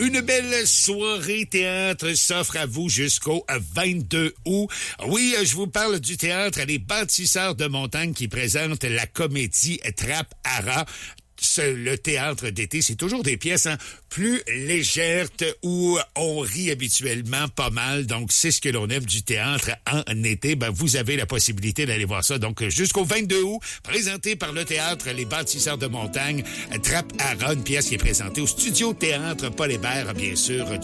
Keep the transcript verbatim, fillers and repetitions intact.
Une belle soirée théâtre s'offre à vous jusqu'au vingt-deux août. Oui, je vous parle du théâtre Les Bâtisseurs de Montagne qui présente la comédie Trappe à rats. Le théâtre d'été, c'est toujours des pièces hein, plus légères où on rit habituellement pas mal. Donc, c'est ce que l'on aime du théâtre en été. Ben, vous avez la possibilité d'aller voir ça. Donc, jusqu'au vingt-deux août, présenté par le théâtre Les Bâtisseurs de Montagne, Trappe à rats, une pièce qui est présentée au Studio Théâtre Paul Hébert, bien sûr,